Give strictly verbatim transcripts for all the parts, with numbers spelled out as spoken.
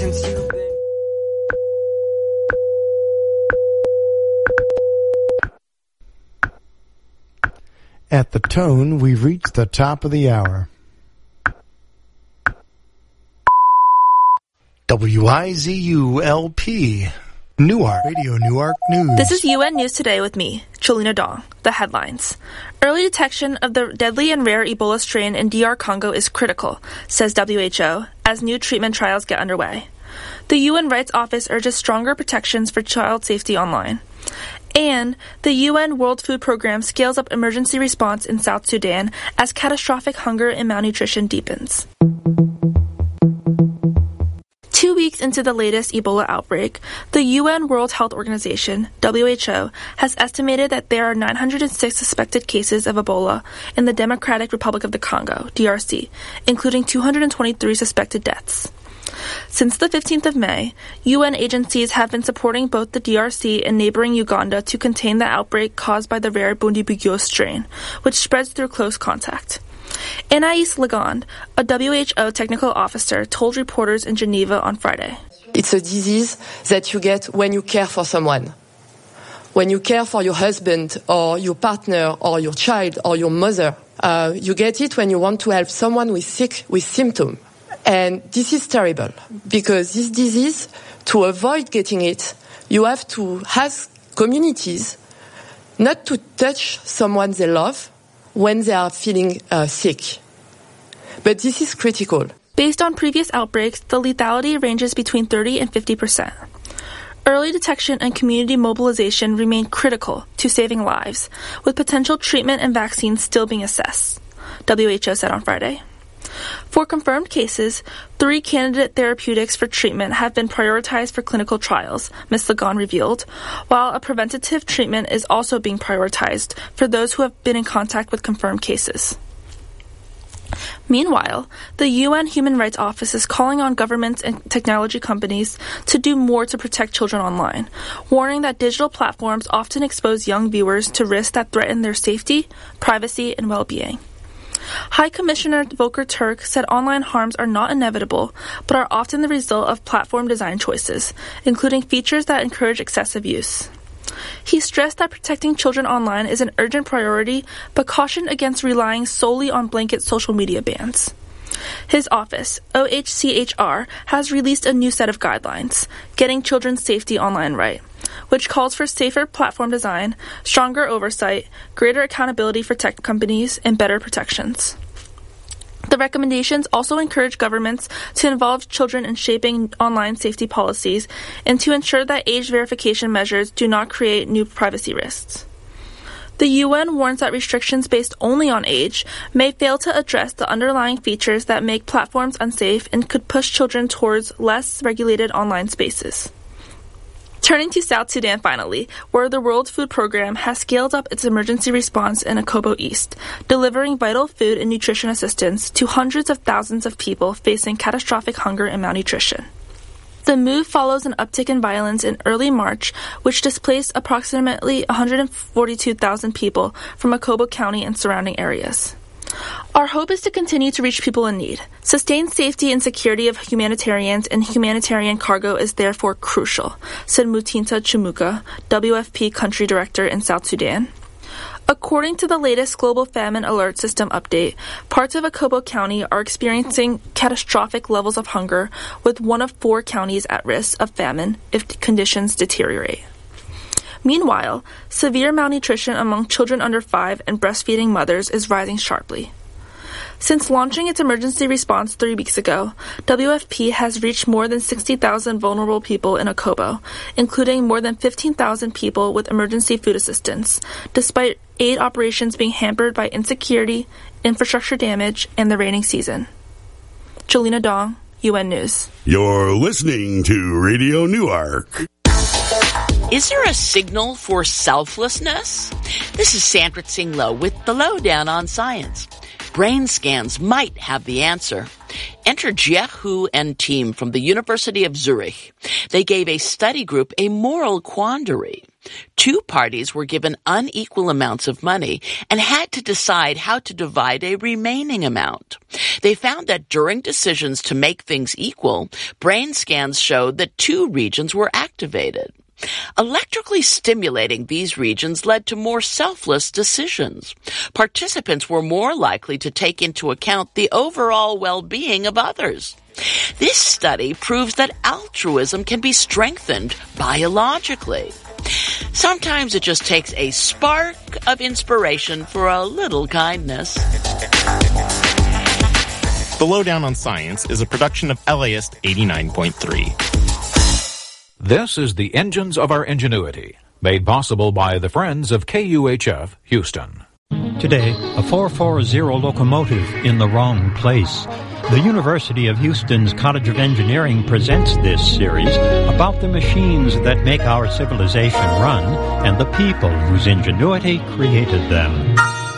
since you've been... At the tone, we've reached the top of the hour. W I Z U L P, Newark, Radio Newark News. This is U N News Today with me, Cholina Dong. The headlines. Early detection of the deadly and rare Ebola strain in D R Congo is critical, says W H O, as new treatment trials get underway. The U N Rights Office urges stronger protections for child safety online. And the U N World Food Program scales up emergency response in South Sudan as catastrophic hunger and malnutrition deepens. Two weeks into the latest Ebola outbreak, the U N World Health Organization, W H O, has estimated that there are nine hundred six suspected cases of Ebola in the Democratic Republic of the Congo, D R C, including two hundred twenty-three suspected deaths. Since the fifteenth of May, U N agencies have been supporting both the D R C and neighboring Uganda to contain the outbreak caused by the rare Bundibugyo strain, which spreads through close contact. Anais Legond, a W H O technical officer, told reporters in Geneva on Friday. It's a disease that you get when you care for someone. When you care for your husband or your partner or your child or your mother, uh, you get it when you want to help someone who is sick with symptoms. And this is terrible because this disease, to avoid getting it, you have to ask communities not to touch someone they love when they are feeling uh, sick. But this is critical. Based on previous outbreaks, the lethality ranges between thirty and fifty percent. Early detection and community mobilization remain critical to saving lives, with potential treatment and vaccines still being assessed, W H O said on Friday. For confirmed cases, three candidate therapeutics for treatment have been prioritized for clinical trials, Miz Legond revealed, while a preventative treatment is also being prioritized for those who have been in contact with confirmed cases. Meanwhile, the U N Human Rights Office is calling on governments and technology companies to do more to protect children online, warning that digital platforms often expose young viewers to risks that threaten their safety, privacy, and well-being. High Commissioner Volker Turk said online harms are not inevitable, but are often the result of platform design choices, including features that encourage excessive use. He stressed that protecting children online is an urgent priority, but cautioned against relying solely on blanket social media bans. His office, O H C H R, has released a new set of guidelines, Getting Children's Safety Online Right, which calls for safer platform design, stronger oversight, greater accountability for tech companies, and better protections. The recommendations also encourage governments to involve children in shaping online safety policies and to ensure that age verification measures do not create new privacy risks. The U N warns that restrictions based only on age may fail to address the underlying features that make platforms unsafe and could push children towards less regulated online spaces. Turning to South Sudan finally, where the World Food Program has scaled up its emergency response in Akobo East, delivering vital food and nutrition assistance to hundreds of thousands of people facing catastrophic hunger and malnutrition. The move follows an uptick in violence in early March, which displaced approximately one hundred forty-two thousand people from Akobo County and surrounding areas. Our hope is to continue to reach people in need. Sustained safety and security of humanitarians and humanitarian cargo is therefore crucial, said Mutinta Chumuka, W F P country director in South Sudan. According to the latest Global Famine Alert System update, parts of Akobo County are experiencing catastrophic levels of hunger, with one of four counties at risk of famine if conditions deteriorate. Meanwhile, severe malnutrition among children under five and breastfeeding mothers is rising sharply. Since launching its emergency response three weeks ago, W F P has reached more than sixty thousand vulnerable people in Akobo, including more than fifteen thousand people with emergency food assistance, despite aid operations being hampered by insecurity, infrastructure damage, and the rainy season. Jolina Dong, U N News. You're listening to Radio Newark. Is there a signal for selflessness? This is Sandra Tsing-Loh with the Lowdown on Science. Brain scans might have the answer. Enter Jie Hu and team from the University of Zurich. They gave a study group a moral quandary. Two parties were given unequal amounts of money and had to decide how to divide a remaining amount. They found that during decisions to make things equal, brain scans showed that two regions were activated. Electrically stimulating these regions led to more selfless decisions. Participants were more likely to take into account the overall well-being of others. This study proves that altruism can be strengthened biologically. Sometimes it just takes a spark of inspiration for a little kindness. The Lowdown on Science is a production of L A I S T eighty-nine point three. This is the Engines of Our Ingenuity, made possible by the friends of K U H F Houston. Today, a four forty locomotive in the wrong place. The University of Houston's College of Engineering presents this series about the machines that make our civilization run and the people whose ingenuity created them.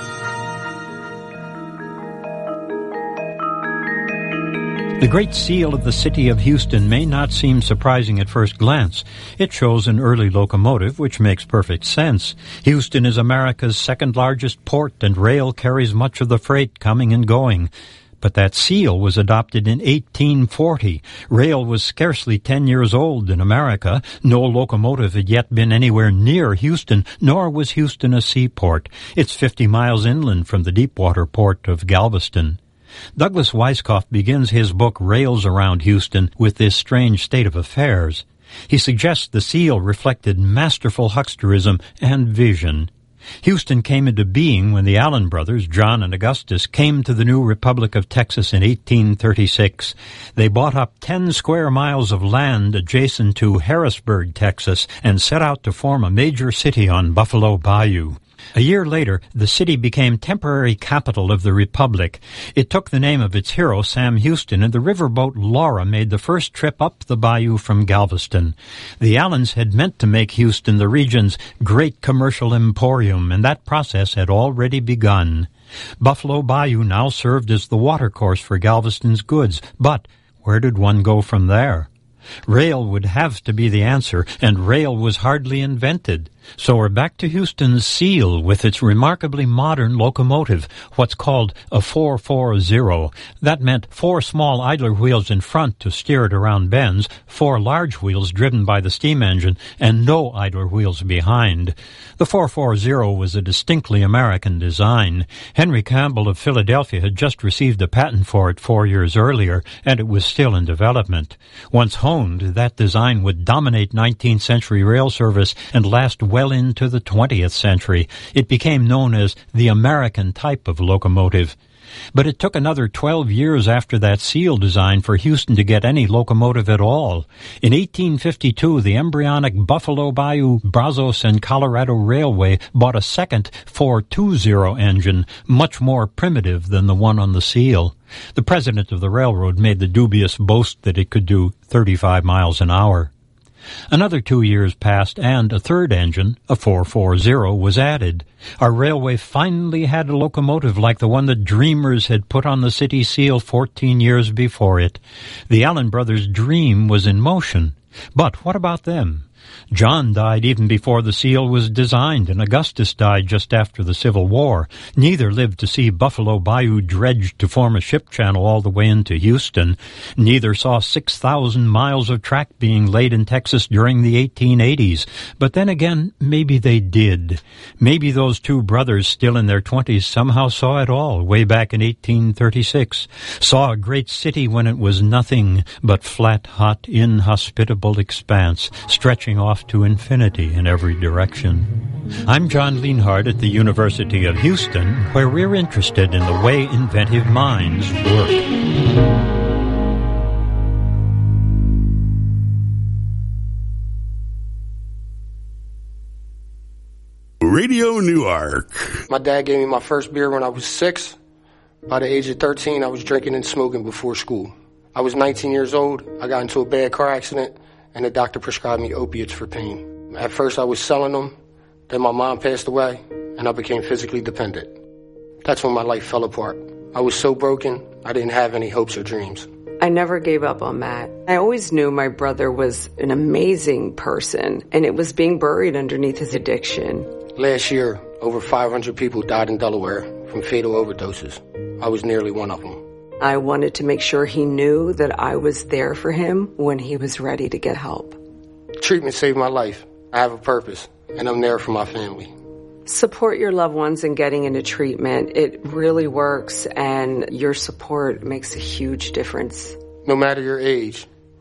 The Great Seal of the City of Houston may not seem surprising at first glance. It shows an early locomotive, which makes perfect sense. Houston is America's second-largest port, and rail carries much of the freight coming and going. But that seal was adopted in eighteen forty. Rail was scarcely ten years old in America. No locomotive had yet been anywhere near Houston, nor was Houston a seaport. It's fifty miles inland from the deepwater port of Galveston. Douglas Weisskopf begins his book Rails Around Houston with this strange state of affairs. He suggests the seal reflected masterful hucksterism and vision. Houston came into being when the Allen brothers, John and Augustus, came to the new Republic of Texas in eighteen thirty-six. They bought up ten square miles of land adjacent to Harrisburg, Texas, and set out to form a major city on Buffalo Bayou. A year later, the city became temporary capital of the Republic. It took the name of its hero, Sam Houston, and the riverboat Laura made the first trip up the bayou from Galveston. The Allens had meant to make Houston the region's great commercial emporium, and that process had already begun. Buffalo Bayou now served as the watercourse for Galveston's goods, but where did one go from there? Rail would have to be the answer, and rail was hardly invented. So we're back to Houston's seal with its remarkably modern locomotive, what's called a four forty. That meant four small idler wheels in front to steer it around bends, four large wheels driven by the steam engine, and no idler wheels behind. The four forty was a distinctly American design. Henry Campbell of Philadelphia had just received a patent for it four years earlier, and it was still in development. Once honed, that design would dominate nineteenth century rail service and last well into the twentieth century. It became known as the American type of locomotive. But it took another twelve years after that seal design for Houston to get any locomotive at all. In eighteen fifty-two, the embryonic Buffalo Bayou, Brazos, and Colorado Railway bought a second four twenty engine, much more primitive than the one on the seal. The president of the railroad made the dubious boast that it could do thirty-five miles an hour. Another two years passed, and a third engine, a four forty, was added. Our railway finally had a locomotive like the one the dreamers had put on the city seal fourteen years before it. The Allen brothers' dream was in motion. But what about them? John died even before the seal was designed, and Augustus died just after the Civil War. Neither lived to see Buffalo Bayou dredged to form a ship channel all the way into Houston. Neither saw six thousand miles of track being laid in Texas during the eighteen eighties. But then again, maybe they did. Maybe those two brothers, still in their twenties, somehow saw it all way back in eighteen thirty-six. Saw a great city when it was nothing but flat, hot, inhospitable expanse, stretching off to infinity in every direction. I'm John Lienhard at the University of Houston, where we're interested in the way inventive minds work. Radio Newark. My dad gave me my first beer when I was six. By the age of thirteen, I was drinking and smoking before school. I was nineteen years old. I got into a bad car accident, and the doctor prescribed me opiates for pain. At first I was selling them, then my mom passed away, and I became physically dependent. That's when my life fell apart. I was so broken, I didn't have any hopes or dreams. I never gave up on Matt. I always knew my brother was an amazing person, and it was being buried underneath his addiction. Last year, over five hundred people died in Delaware from fatal overdoses. I was nearly one of them. I wanted to make sure he knew that I was there for him when he was ready to get help. Treatment saved my life. I have a purpose, and I'm there for my family. Support your loved ones in getting into treatment. It really works, and your support makes a huge difference. No matter your age,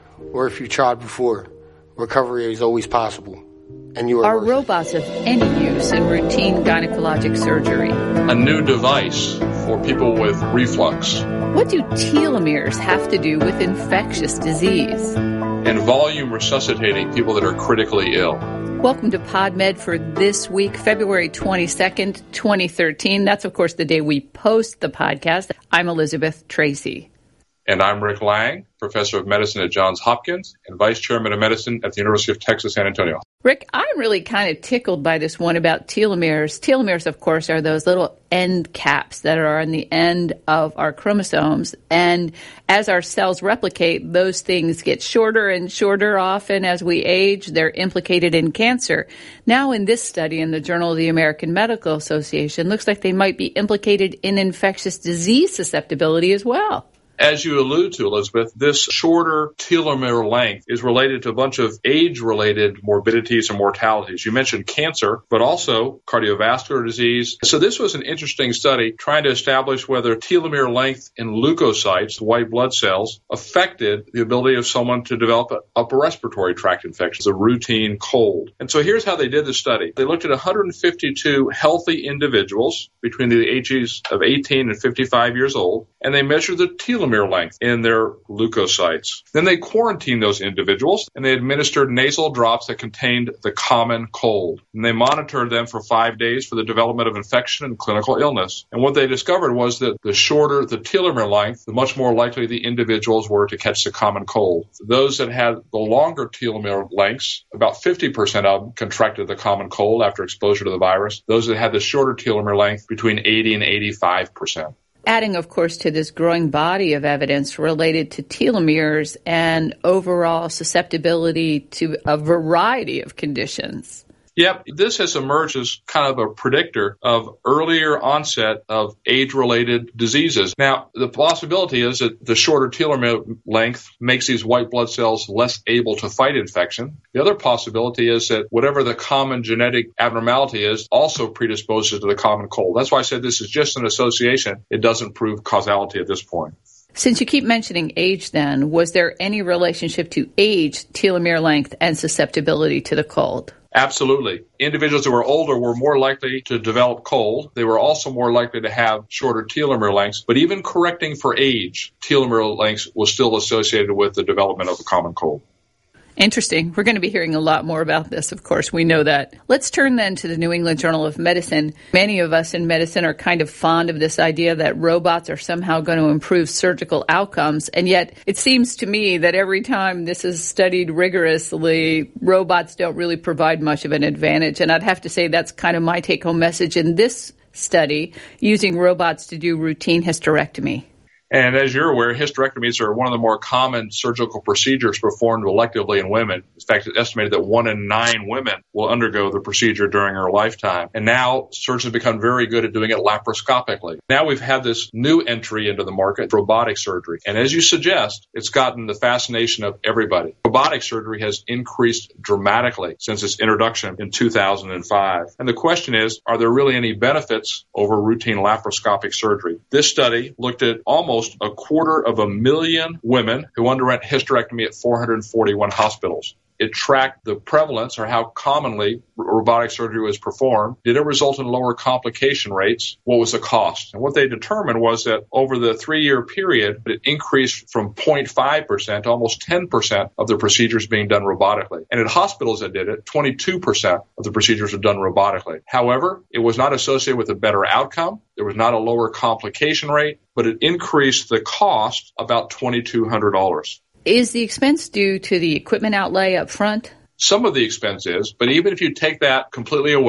or if you tried before, recovery is always possible. And you are Are robots of any use in routine gynecologic surgery? A new device for people with reflux. What do telomeres have to do with infectious disease? And volume resuscitating people that are critically ill. Welcome to PodMed for this week, February twenty-second, twenty thirteen. That's, of course, the day we post the podcast. I'm Elizabeth Tracy. And I'm Rick Lang, professor of medicine at Johns Hopkins and vice chairman of medicine at the University of Texas, San Antonio. Rick, I'm really kind of tickled by this one about telomeres. Telomeres, of course, are those little end caps that are on the end of our chromosomes. And as our cells replicate, those things get shorter and shorter. Often as we age, they're implicated in cancer. Now in this study in the Journal of the American Medical Association, looks like they might be implicated in infectious disease susceptibility as well. As you allude to, Elizabeth, this shorter telomere length is related to a bunch of age-related morbidities and mortalities. You mentioned cancer, but also cardiovascular disease. So this was an interesting study trying to establish whether telomere length in leukocytes, white blood cells, affected the ability of someone to develop an upper respiratory tract infection, a routine cold. And so here's how they did the study. They looked at one hundred fifty-two healthy individuals between the ages of eighteen and fifty-five years old, and they measured the telomere length in their leukocytes. Then they quarantined those individuals, and they administered nasal drops that contained the common cold. And they monitored them for five days for the development of infection and clinical illness. And what they discovered was that the shorter the telomere length, the much more likely the individuals were to catch the common cold. Those that had the longer telomere lengths, about fifty percent of them contracted the common cold after exposure to the virus. Those that had the shorter telomere length, between eighty and eighty-five percent. Adding, of course, to this growing body of evidence related to telomeres and overall susceptibility to a variety of conditions. Yep, this has emerged as kind of a predictor of earlier onset of age-related diseases. Now, the possibility is that the shorter telomere length makes these white blood cells less able to fight infection. The other possibility is that whatever the common genetic abnormality is also predisposes to the common cold. That's why I said this is just an association. It doesn't prove causality at this point. Since you keep mentioning age then, was there any relationship to age, telomere length, and susceptibility to the cold? Absolutely. Individuals who were older were more likely to develop cold. They were also more likely to have shorter telomere lengths. But even correcting for age, telomere lengths was still associated with the development of a common cold. Interesting. We're going to be hearing a lot more about this, of course. We know that. Let's turn then to the New England Journal of Medicine. Many of us in medicine are kind of fond of this idea that robots are somehow going to improve surgical outcomes. And yet it seems to me that every time this is studied rigorously, robots don't really provide much of an advantage. And I'd have to say that's kind of my take-home message in this study, using robots to do routine hysterectomy. And as you're aware, hysterectomies are one of the more common surgical procedures performed electively in women. In fact, it's estimated that one in nine women will undergo the procedure during her lifetime. And now surgeons have become very good at doing it laparoscopically. Now we've had this new entry into the market, robotic surgery. And as you suggest, it's gotten the fascination of everybody. Robotic surgery has increased dramatically since its introduction in two thousand five. And the question is, are there really any benefits over routine laparoscopic surgery? This study looked at almost a quarter of a million women who underwent hysterectomy at four hundred forty-one hospitals. It tracked the prevalence, or how commonly robotic surgery was performed. Did it result in lower complication rates? What was the cost? And what they determined was that over the three-year period, it increased from zero point five percent to almost ten percent of the procedures being done robotically. And at hospitals that did it, twenty-two percent of the procedures were done robotically. However, it was not associated with a better outcome. There was not a lower complication rate, but it increased the cost about two thousand two hundred dollars. Is the expense due to the equipment outlay up front? Some of the expense is, but even if you take that completely away,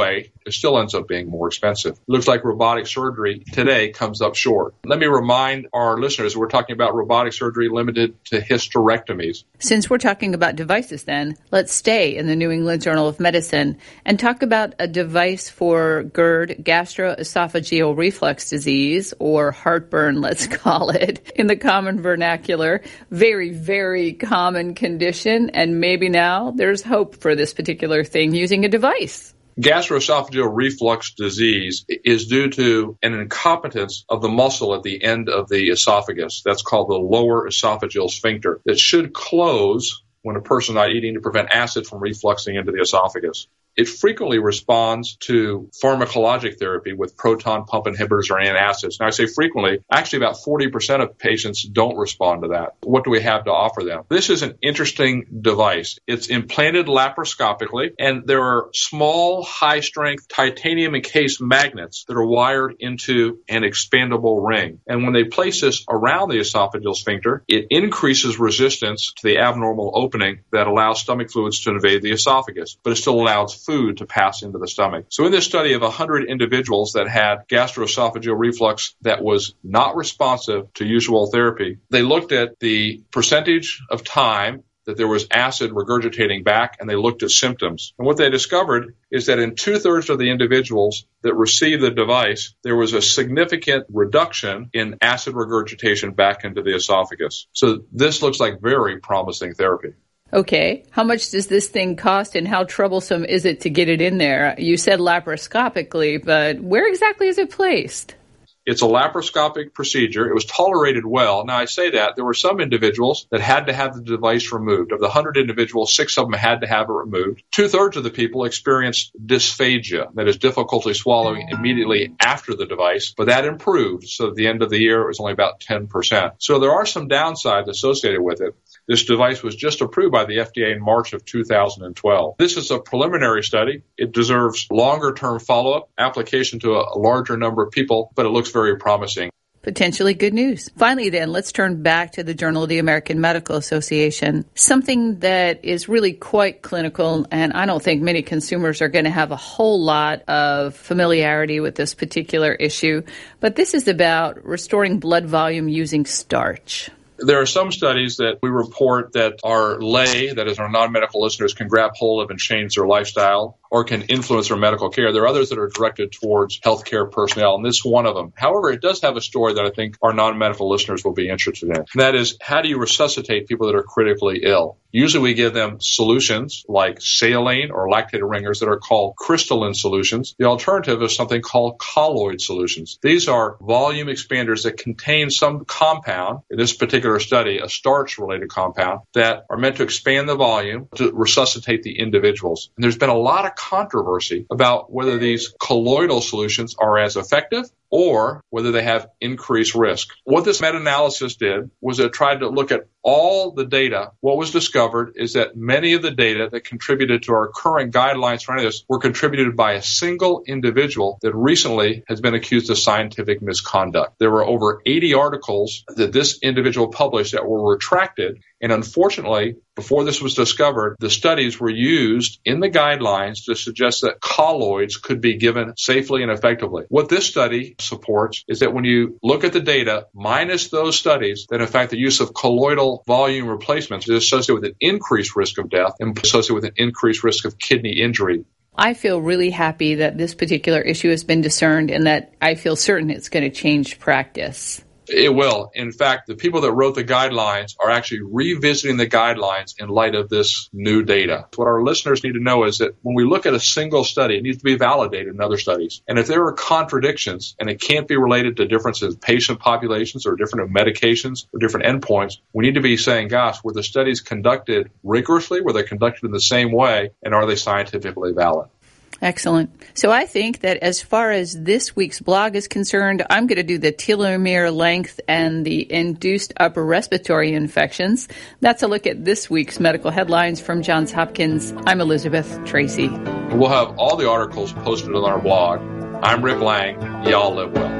it still ends up being more expensive. It looks like robotic surgery today comes up short. Let me remind our listeners, we're talking about robotic surgery limited to hysterectomies. Since we're talking about devices then, let's stay in the New England Journal of Medicine and talk about a device for GERD, gastroesophageal reflux disease, or heartburn, let's call it, in the common vernacular. Very, very common condition, and maybe now there's hope for this particular thing using a device. Gastroesophageal reflux disease is due to an incompetence of the muscle at the end of the esophagus. That's called the lower esophageal sphincter that should close when a person is not eating to prevent acid from refluxing into the esophagus. It frequently responds to pharmacologic therapy with proton pump inhibitors or antacids. Now, I say frequently, actually about forty percent of patients don't respond to that. What do we have to offer them? This is an interesting device. It's implanted laparoscopically, and there are small, high-strength titanium encased magnets that are wired into an expandable ring. And when they place this around the esophageal sphincter, it increases resistance to the abnormal opening that allows stomach fluids to invade the esophagus, but it still allows food to pass into the stomach. So in this study of one hundred individuals that had gastroesophageal reflux that was not responsive to usual therapy, they looked at the percentage of time that there was acid regurgitating back, and they looked at symptoms. And what they discovered is that in two-thirds of the individuals that received the device, there was a significant reduction in acid regurgitation back into the esophagus. So this looks like very promising therapy. Okay, how much does this thing cost and how troublesome is it to get it in there? You said laparoscopically, but where exactly is it placed? It's a laparoscopic procedure. It was tolerated well. Now, I say that there were some individuals that had to have the device removed. Of the one hundred individuals, six of them had to have it removed. Two-thirds of the people experienced dysphagia, that is difficulty swallowing immediately after the device, but that improved. So at the end of the year, it was only about ten percent. So there are some downsides associated with it. This device was just approved by the F D A in March of two thousand twelve. This is a preliminary study. It deserves longer-term follow-up, application to a larger number of people, but it looks very promising. Potentially good news. Finally, then, let's turn back to the Journal of the American Medical Association, something that is really quite clinical, and I don't think many consumers are going to have a whole lot of familiarity with this particular issue, but this is about restoring blood volume using starch. There are some studies that we report that our lay, that is our non-medical listeners, can grab hold of and change their lifestyle or can influence their medical care. There are others that are directed towards healthcare personnel, and this is one of them. However, it does have a story that I think our non-medical listeners will be interested in. And that is, how do you resuscitate people that are critically ill? Usually we give them solutions like saline or lactated ringers that are called crystalline solutions. The alternative is something called colloid solutions. These are volume expanders that contain some compound, in this particular study, a starch-related compound, that are meant to expand the volume to resuscitate the individuals. And there's been a lot of controversy about whether these colloidal solutions are as effective or whether they have increased risk. What this meta-analysis did was it tried to look at all the data. What was discovered is that many of the data that contributed to our current guidelines for any of this were contributed by a single individual that recently has been accused of scientific misconduct. There were over eighty articles that this individual published that were retracted, and unfortunately, before this was discovered, the studies were used in the guidelines to suggest that colloids could be given safely and effectively. What this study supports is that when you look at the data, minus those studies, that in fact the use of colloidal volume replacements is associated with an increased risk of death and associated with an increased risk of kidney injury. I feel really happy that this particular issue has been discerned and that I feel certain it's going to change practice. It will. In fact, the people that wrote the guidelines are actually revisiting the guidelines in light of this new data. What our listeners need to know is that when we look at a single study, it needs to be validated in other studies. And if there are contradictions and it can't be related to differences in patient populations or different medications or different endpoints, we need to be saying, gosh, were the studies conducted rigorously? Were they conducted in the same way? And are they scientifically valid? Excellent. So I think that as far as this week's blog is concerned, I'm going to do the telomere length and the induced upper respiratory infections. That's a look at this week's medical headlines from Johns Hopkins. I'm Elizabeth Tracy. We'll have all the articles posted on our blog. I'm Rick Lang. Y'all live well.